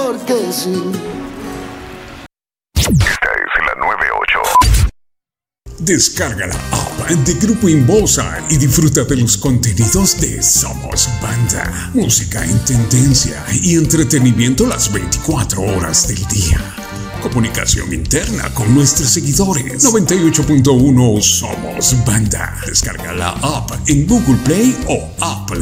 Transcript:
porque sí. Esta es la 98. Descarga la app de Grupo Inbosa y disfruta de los contenidos de Somos Banda. Música en tendencia y entretenimiento las 24 horas del día. Comunicación interna con nuestros seguidores. 98.1 Somos Banda. Descarga la app en Google Play o Apple